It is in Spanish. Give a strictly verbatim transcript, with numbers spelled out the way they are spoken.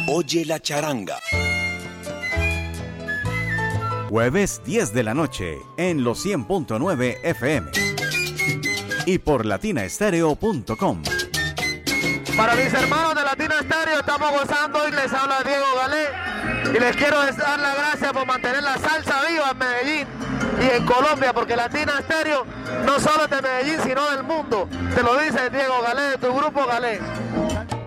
Oye la charanga. Jueves diez de la noche en los cien punto nueve F M y por latina estéreo punto com. Para mis hermanos de Latina Estéreo, estamos gozando y les habla Diego Galé. Y les quiero dar las gracias por mantener la salsa viva en Medellín y en Colombia, porque Latina Estéreo no solo es de Medellín, sino del mundo. Te lo dice Diego Galé, de tu grupo Galé.